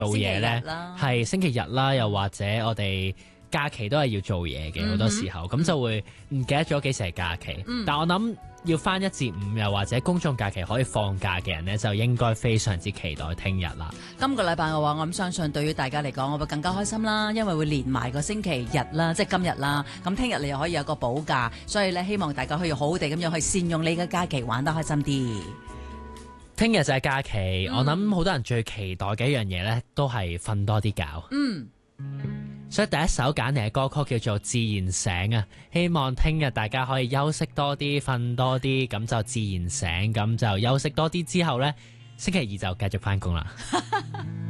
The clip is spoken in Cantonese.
做嘢咧，係星期日啦，又或者我哋假期都係要做嘢嘅，好多時候咁就會唔記得咗幾時係假期。但我諗要返1至5，又或者公眾假期可以放假嘅人呢，就應該非常之期待聽日啦。 今個禮拜嘅話，我諗相信對於大家嚟講，我會更加開心啦，因為會連埋個星期日啦，即係今日啦。咁聽日你又可以有個補假，所以咧希望大家可以好好地咁樣去善用你嘅假期，玩得開心啲。 聽日就係假期，我諗好多人最期待嘅一樣嘢呢，都係瞓多啲覺。所以第一首揀嚟嘅歌曲叫做《自然醒》啊，希望聽日大家可以休息多啲，瞓多啲，咁就自然醒，咁就休息多啲之後呢，星期二就繼續返工啦。